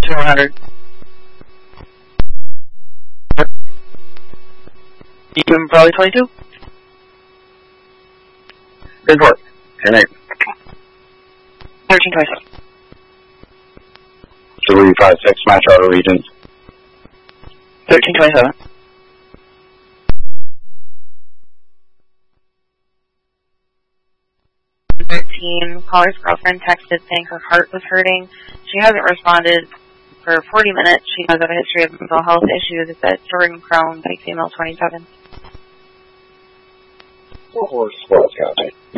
200. Even probably 22. Good work. 10-8. 1327. 356, match auto regions. 1327. Caller's girlfriend texted saying her heart was hurting. She hasn't responded for 40 minutes. She does have a history of mental health issues. It's at Jordan Crown, by female 27. 4 Sports County.